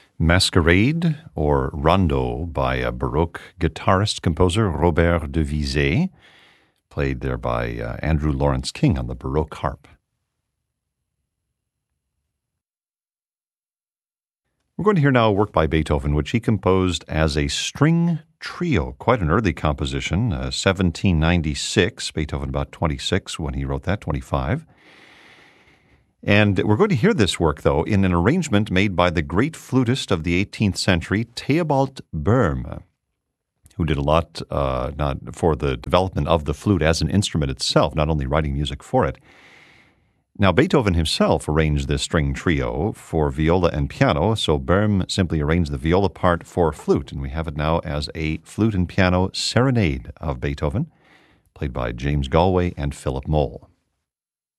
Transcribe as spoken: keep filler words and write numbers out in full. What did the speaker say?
Masquerade, or Rondo, by a Baroque guitarist-composer Robert de Vizet, played there by uh, Andrew Lawrence King on the Baroque harp. We're going to hear now a work by Beethoven, which he composed as a string trio, quite an early composition, uh, seventeen ninety-six, Beethoven about twenty-six when he wrote that, twenty-five. And we're going to hear this work, though, in an arrangement made by the great flutist of the eighteenth century, Theobald Böhm, who did a lot uh, not for the development of the flute as an instrument itself, not only writing music for it. Now, Beethoven himself arranged this string trio for viola and piano, so Böhm simply arranged the viola part for flute, and we have it now as a flute and piano serenade of Beethoven, played by James Galway and Philip Moll.